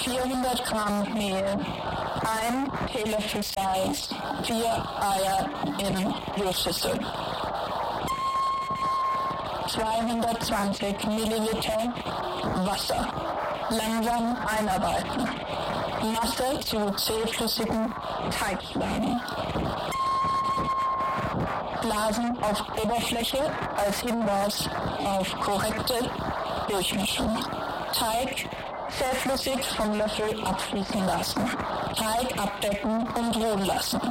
400 Gramm Mehl, 1 Teelöffel Salz, 4 Eier in Rührschüssel, 220 Milliliter Wasser, langsam einarbeiten, Masse zu zähflüssigen Teig schlagen. Blasen auf Oberfläche als Hinweis auf korrekte Durchmischung. Teig zähflüssig vom Löffel abfließen lassen. Teig abdecken und ruhen lassen.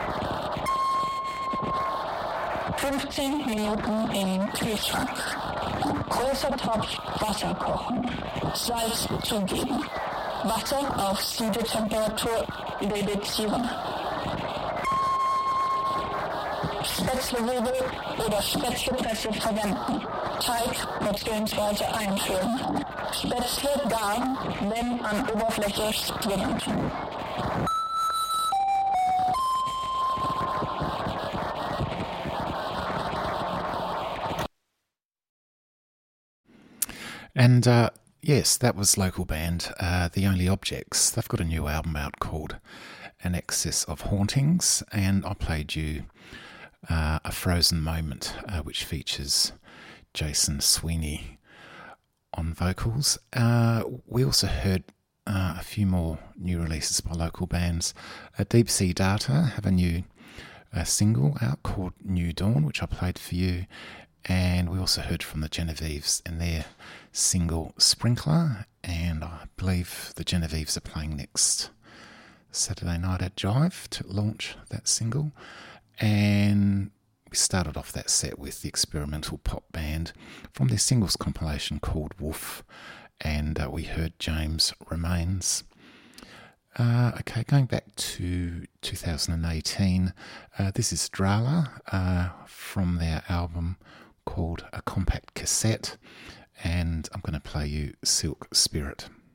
15 Minuten im Kühlschrank. Großer Topf Wasser kochen. Salz zugeben. Wasser auf Siedetemperatur reduzieren. Spätzlehobel oder Spätzlepresse verwenden. Teig bzw. einfüllen. Spätzle garen, wenn an Oberfläche springend. And yes, that was local band The Only Objects. They've got a new album out called An Excess of Hauntings, and I played you A Frozen Moment, which features Jason Sweeney on vocals. We also heard a few more new releases by local bands. Deep Sea Data have a new single out called New Dawn, which I played for you. And we also heard from the Genevieves and their single Sprinkler. And I believe the Genevieves are playing next Saturday night at Jive to launch that single. And we started off that set with the experimental pop band from their singles compilation called Wolf. And we heard James Remains. Okay, going back to 2018, this is Drala from their album called A Compact Cassette, and I'm going to play you Silk Spirit.